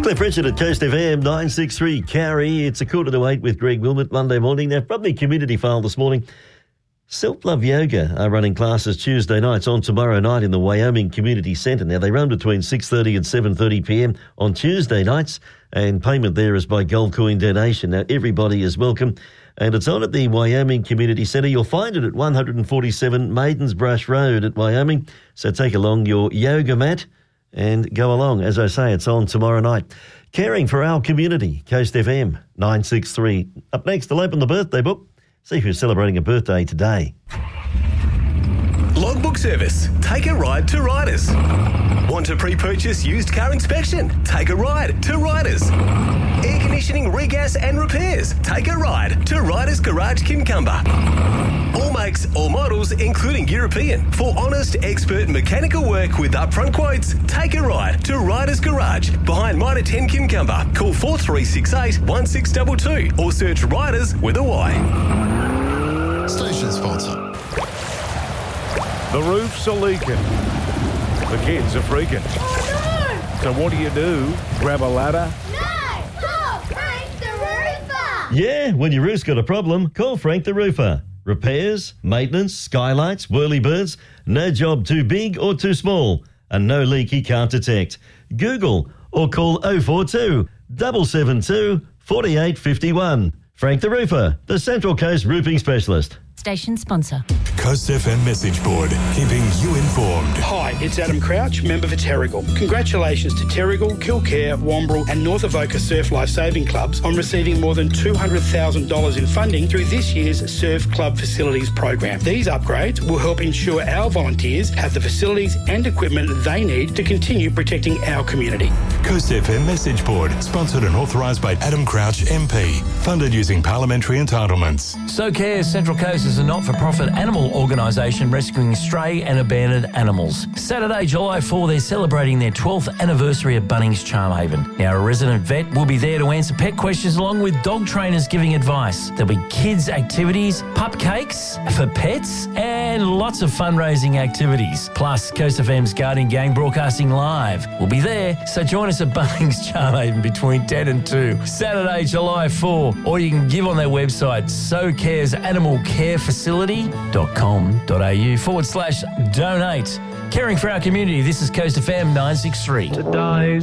Cliff Richard at Coast FM 963 Carry. It's 7:45 with Greg Wilmot Monday morning. Now, from the community file this morning, Self-Love Yoga are running classes Tuesday nights on tomorrow night in the Wyoming Community Centre. Now, they run between 6:30 and 7:30pm on Tuesday nights, and payment there is by gold coin donation. Now, everybody is welcome, and it's on at the Wyoming Community Centre. You'll find it at 147 Maidens Brush Road at Wyoming. So take along your yoga mat and go along. As I say, it's on tomorrow night. Caring for our community, Coast FM 963. Up next, I'll open the birthday book. See who's celebrating a birthday today. Logbook Service. Take a ride to Riders. Want to pre-purchase used car inspection? Take a ride to Riders. Air conditioning, regas and repairs? Take a ride to Riders Garage Kincumber. All makes, all models, including European. For honest, expert mechanical work with upfront quotes, take a ride to Riders Garage behind Mitre 10 Kincumber. Call 4368 1622 or search Riders with a Y. Station sponsor. The roofs are leaking. The kids are freaking. Oh, So what do? Grab a ladder? no! No! Call Frank the Roofer! Yeah, when your roof's got a problem, call Frank the Roofer. Repairs, maintenance, skylights, whirlybirds, no job too big or too small, and no leak he can't detect. Google or call 042 772 4851. Frank the Roofer, the Central Coast Roofing Specialist. Station sponsor. Coast FM message board, keeping you informed. Hi, it's Adam Crouch, member for Terrigal. Congratulations to Terrigal, Kilcare, Wambrill and North Avoca Surf Life Saving Clubs on receiving more than $200,000 in funding through this year's Surf Club Facilities program. These upgrades will help ensure our volunteers have the facilities and equipment they need to continue protecting our community. Coast FM message board, sponsored and authorised by Adam Crouch MP. Funded using parliamentary entitlements. SoCare Central Coast is a not-for-profit animal organisation rescuing stray and abandoned animals. Saturday, July 4, they're celebrating their 12th anniversary at Bunnings Charmhaven. Now, a resident vet will be there to answer pet questions along with dog trainers giving advice. There'll be kids' activities, pup cakes for pets, and lots of fundraising activities. Plus, Coast FM's Guardian Gang broadcasting live. We'll be there, so join us at Bunnings Charmhaven between 10 and 2. Saturday, July 4, or you can give on their website, SoCare's Animal Care Facility.com.au/donate. Caring for our community, this is Coast FM 963. Today.